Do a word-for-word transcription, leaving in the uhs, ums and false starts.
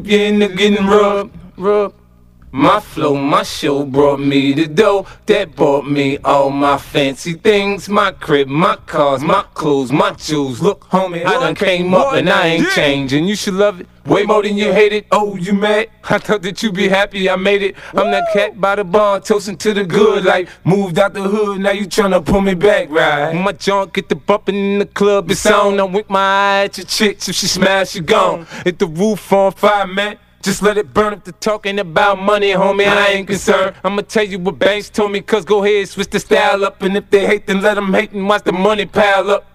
getting the getting rubbed, rubbed. My flow, my show brought me the dough that bought me all my fancy things. My crib, my cars, my clothes, my jewels. Look, homie, I done came up and I ain't changing. You should love it way more than you hate it. Oh, you mad? I thought that you be happy I made it. I'm that cat by the bar, toasting to the good life. Moved out the hood, now you tryna pull me back, right? My junk get the bumping in the club, it's on. I wink my eye at your chicks, if she smash, she gone. Hit the roof on fire, man. Just let it burn up the talking about money, homie, I ain't concerned. I'ma tell you what banks told me, cause go ahead, switch the style up. And if they hate, then let them hate and watch the money pile up.